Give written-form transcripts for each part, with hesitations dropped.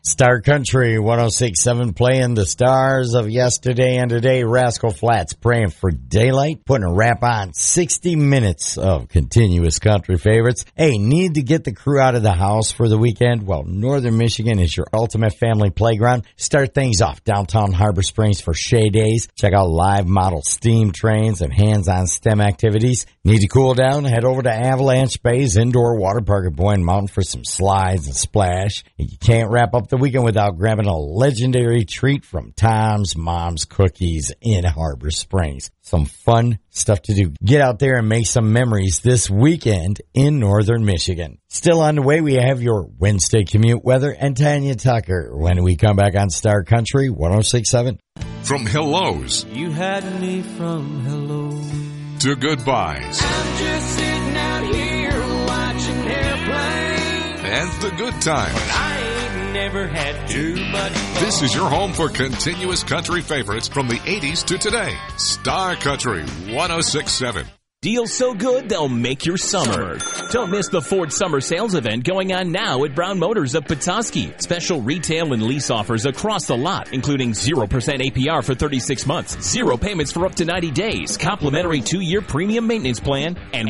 Star Country 106.7 playing the stars of yesterday and today. Rascal Flatts praying for daylight, putting a wrap on 60 minutes of continuous country favorites. Hey, need to get the crew out of the house for the weekend? Well, Northern Michigan is your ultimate family playground. Start things off downtown Harbor Springs for Shea Days. Check out live model steam trains and hands-on STEM activities. Need to cool down? Head over to Avalanche Bay's indoor water park at Boyne Mountain for some slides and splash. You can't wrap up the weekend without grabbing a legendary treat from Tom's Mom's Cookies in Harbor Springs. Some fun stuff to do. Get out there and make some memories this weekend in Northern Michigan. Still on the way, we have your Wednesday commute weather and Tanya Tucker when we come back on Star Country 106.7. From hellos. You had me from hello to goodbyes. I'm just sitting out here watching airplanes. And the good times. But I ain't never had too much fun. This is your home for continuous country favorites from the 80s to today. Star Country 106.7. Deals so good, they'll make your summer. Don't miss the Ford Summer Sales Event going on now at Brown Motors of Petoskey. Special retail and lease offers across the lot, including 0% APR for 36 months, 0 payments for up to 90 days, complimentary 2-year premium maintenance plan, and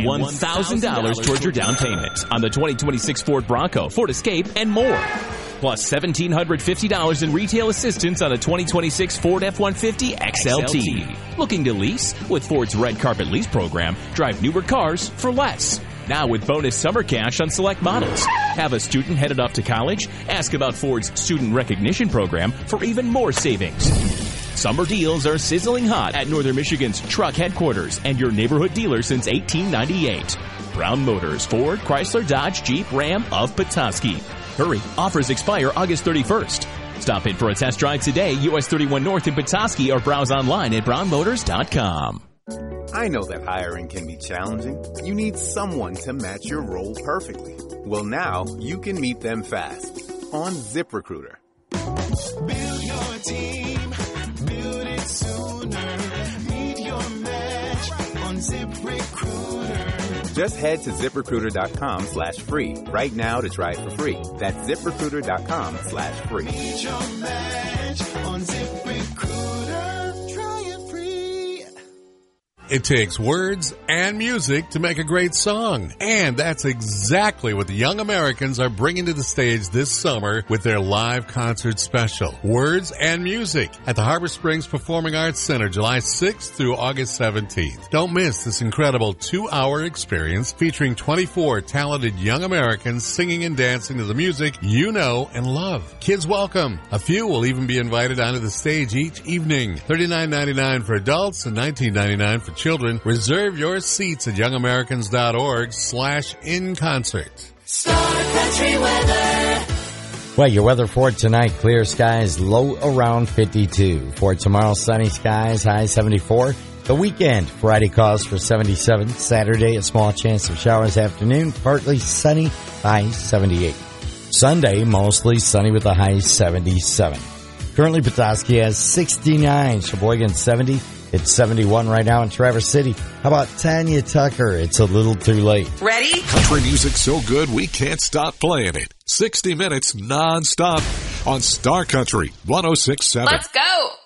$1,000 towards your down payment on the 2026 Ford Bronco, Ford Escape, and more. Plus $1,750 in retail assistance on a 2026 Ford F-150 XLT. Looking to lease? With Ford's Red Carpet Lease program, drive newer cars for less. Now with bonus summer cash on select models. Have a student headed off to college? Ask about Ford's Student Recognition program for even more savings. Summer deals are sizzling hot at Northern Michigan's truck headquarters and your neighborhood dealer since 1898. Brown Motors, Ford, Chrysler, Dodge, Jeep, Ram of Petoskey. Hurry, offers expire August 31st. Stop in for a test drive today, US 31 North in Petoskey, or browse online at brownmotors.com. I know that hiring can be challenging. You need someone to match your role perfectly. Well, now you can meet them fast on ZipRecruiter. Build your team, build it sooner. Meet your match on ZipRecruiter. Just head to ZipRecruiter.com/free right now to try it for free. That's ZipRecruiter.com/free. Meet your match on ZipRecruiter. Try it free. It takes words and music to make a great song. And that's exactly what the Young Americans are bringing to the stage this summer with their live concert special, Words and Music, at the Harbor Springs Performing Arts Center, July 6th through August 17th. Don't miss this incredible 2-hour experience featuring 24 talented young Americans singing and dancing to the music you know and love. Kids welcome. A few will even be invited onto the stage each evening. $39.99 for adults and $19.99 for children. Reserve your seats at youngamericans.org/inconcert. Star Country weather. Well, your weather for tonight, clear skies, low around 52. For tomorrow, sunny skies, high 74. The weekend, Friday calls for 77. Saturday, a small chance of showers afternoon, partly sunny, high 78. Sunday, mostly sunny with a high 77. Currently, Petoskey has 69. Sheboygan 70. It's 71 right now in Traverse City. How about Tanya Tucker? It's a little too late. Ready? Country music so good we can't stop playing it. 60 minutes non-stop on Star Country 106.7. Let's go.